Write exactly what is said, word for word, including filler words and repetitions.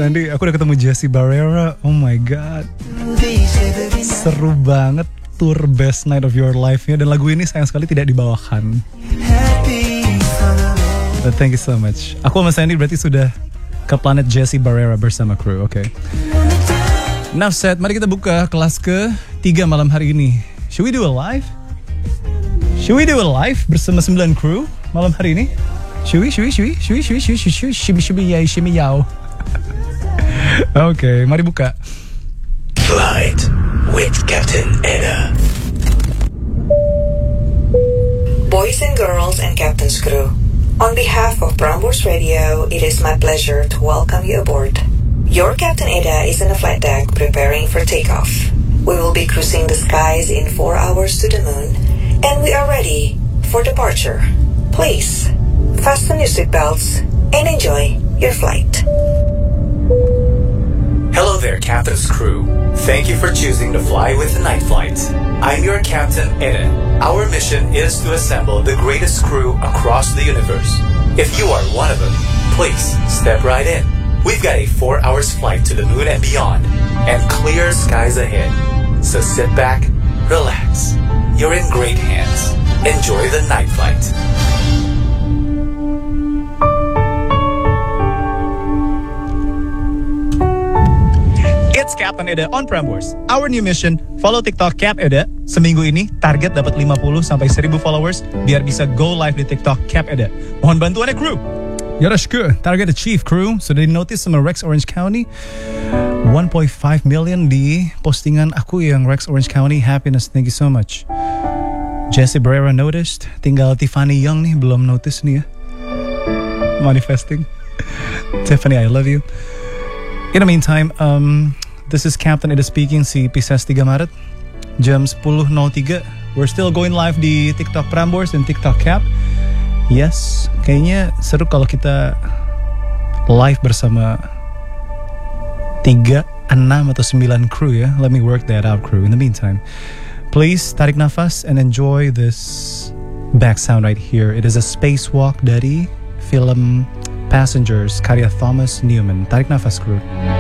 Sandy, aku udah ketemu Jessie Barrera. Oh my god, seru banget tour Best Night of Your Life-nya. Dan lagu ini sayang sekali tidak dibawakan. But thank you so much. Aku sama Sandy berarti sudah ke planet Jessie Barrera bersama kru. Oke, okay. Enough said, mari kita buka kelas ke tiga malam hari ini. Should we do a live? Should we do a live bersama sembilan kru malam hari ini? Should we, should we, should we, should we, should we, should we, should we, should we, should we, yay, should we, yow. Oke, okay, mari buka. Flight with Captain Eda. Boys and girls and Captain's crew, on behalf of Prambors Radio, it is my pleasure to welcome you aboard. Your Captain Eda is on the flight deck preparing for takeoff. We will be cruising the skies in four hours to the moon, and we are ready for departure. Please, fasten your seatbelts and enjoy your flight. Hello there, Captain's crew. Thank you for choosing to fly with the night flight. I'm your Captain Eda. Our mission is to assemble the greatest crew across the universe. If you are one of them, please step right in. We've got a four hours flight to the moon and beyond, and clear skies ahead. So sit back, relax. You're in great hands. Enjoy the night flight. It's Captain Eda on Prambors. Our new mission, follow TikTok Cap Eda. Seminggu ini target dapat lima puluh sampai seribu followers biar bisa go live di TikTok Cap Eda. Mohon bantuannya kru. Yoroshiku, target achieve kru. Sudah di-notice sama Rex Orange County. one point five million di postingan aku yang Rex Orange County Happiness. Thank you so much. Jessie Barrera noticed. Tinggal Tiffany Young nih belum notice nih ya. Manifesting. Tiffany, I love you. In the meantime, um, this is Captain Eda speaking, si Pisces tiga Maret, jam sepuluh nol tiga. We're still going live di TikTok Prambors dan TikTok Cap. Yes, kayaknya seru kalau kita live bersama tiga, enam atau sembilan kru ya. Let me work that out, crew. In the meantime, please tarik nafas and enjoy this back sound right here. It is a spacewalk dari film Passengers karya Thomas Newman. Tarik nafas, crew.